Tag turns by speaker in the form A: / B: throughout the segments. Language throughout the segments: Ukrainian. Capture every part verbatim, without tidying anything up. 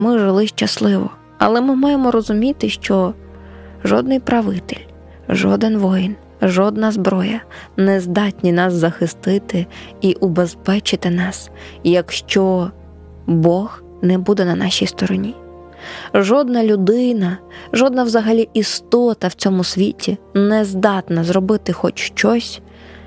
A: ми жили щасливо. Але ми маємо розуміти, що жодний правитель, жоден воїн, жодна зброя не здатні нас захистити і убезпечити нас, якщо Бог не буде на нашій стороні. Жодна людина, жодна взагалі істота в цьому світі не здатна зробити хоч щось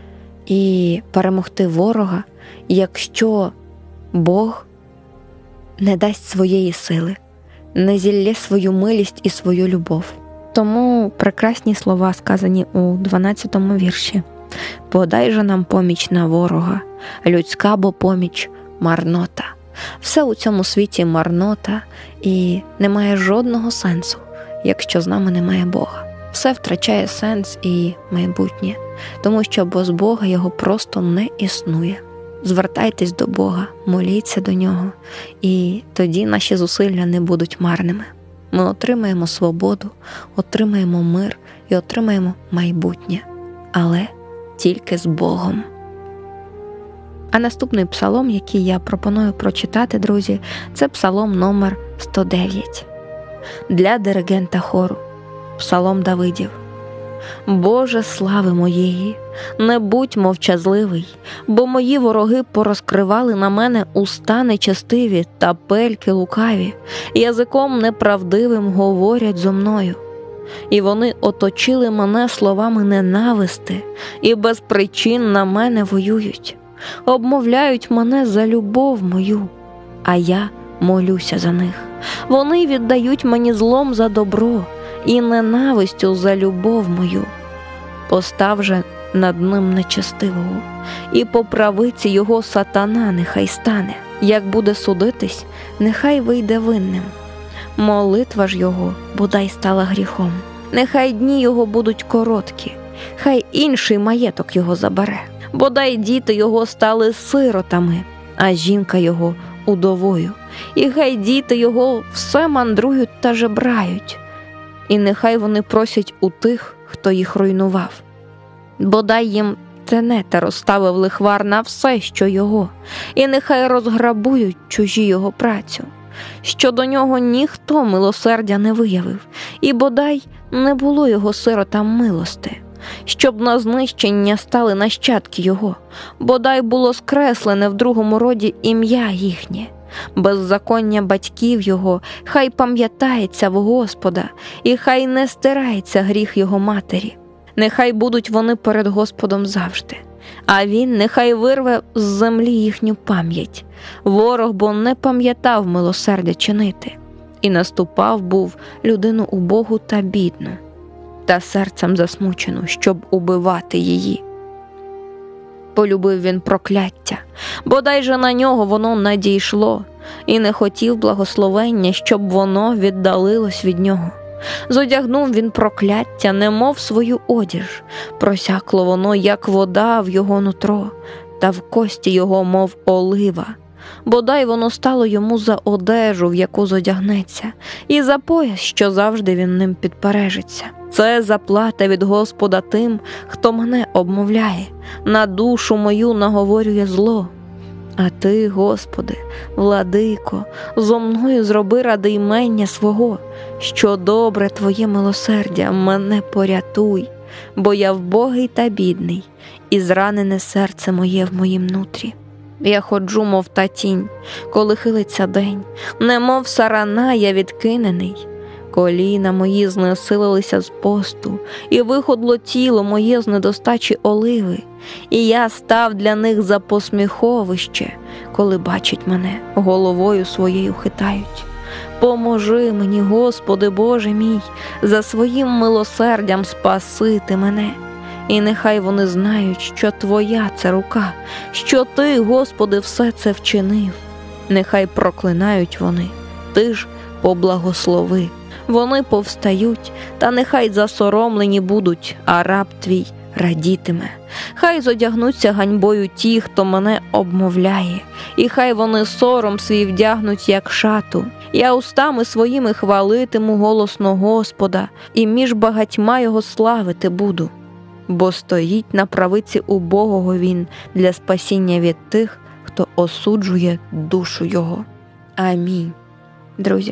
A: і перемогти ворога, якщо Бог не дасть своєї сили, не зілє свою милість і свою любов. Тому прекрасні слова сказані у дванадцятому вірші. «Подай же нам поміч на ворога, людська бо поміч марнота». Все у цьому світі марнота і немає жодного сенсу, якщо з нами немає Бога. Все втрачає сенс і майбутнє, тому що без Бога його просто не існує. Звертайтесь до Бога, моліться до Нього, і тоді наші зусилля не будуть марними. Ми отримаємо свободу, отримаємо мир і отримаємо майбутнє, але тільки з Богом. А наступний псалом, який я пропоную прочитати, друзі, це псалом номер сто дев'ять. Для диригента хору. Псалом Давидів. «Боже слави моєї, не будь мовчазливий, бо мої вороги порозкривали на мене уста нечестиві та пельки лукаві, язиком неправдивим говорять зо мною. І вони оточили мене словами ненависти і без причин на мене воюють. Обмовляють мене за любов мою, а я молюся за них. Вони віддають мені злом за добро і ненавистю за любов мою. Постав же над ним нечестивого, і по правиці його сатана нехай стане. Як буде судитись, нехай вийде винним. Молитва ж його бодай стала гріхом. Нехай дні його будуть короткі, хай інший маєток його забере. Бодай діти його стали сиротами, а жінка його удовою. І хай діти його все мандрують та жебрають. І нехай вони просять у тих, хто їх руйнував. Бодай їм тенета розставив лихвар на все, що його, і нехай розграбують чужі його працю. Що до нього ніхто милосердя не виявив, і бодай не було його сиротам милости. Щоб на знищення стали нащадки його, бодай було скреслене в другому роді ім'я їхнє. Беззаконня батьків його хай пам'ятається в Господа, і хай не стирається гріх його матері. Нехай будуть вони перед Господом завжди, а він нехай вирве з землі їхню пам'ять. Ворог бо не пам'ятав милосердя чинити, і наступав був людину убогу та бідну, та серцем засмучену, щоб убивати її. Полюбив він прокляття, бодай же на нього воно надійшло, і не хотів благословення, щоб воно віддалилось від нього. Зодягнув він прокляття, немов свою одіж, просякло воно, як вода в його нутро, та в кості його, мов олива. Бодай воно стало йому за одежу, в яку зодягнеться, і за пояс, що завжди він ним підпережиться. Це заплата від Господа тим, хто мене обмовляє, на душу мою наговорює зло. А ти, Господи, владико, зо мною зроби ради імення свого, що добре Твоє милосердя, мене порятуй, бо я вбогий та бідний, і зранене серце моє в моїм нутрі. Я ходжу, мов та тінь, коли хилиться день, немов сарана я відкинений. Коліна мої знесилилися з посту, і виходло тіло моє з недостачі оливи, і я став для них за посміховище, коли бачать мене, головою своєю хитають. Поможи мені, Господи Боже мій, за своїм милосердям спасити мене. І нехай вони знають, що Твоя це рука, що Ти, Господи, все це вчинив. Нехай проклинають вони, Ти ж поблагослови. Вони повстають, та нехай засоромлені будуть, а раб Твій радітиме. Хай зодягнуться ганьбою ті, хто мене обмовляє, і хай вони сором свій вдягнуть, як шату. Я устами своїми хвалитиму голосно Господа, і між багатьма його славити буду. Бо стоїть на правиці убогого він для спасіння від тих, хто осуджує душу його. Амінь. Друзі,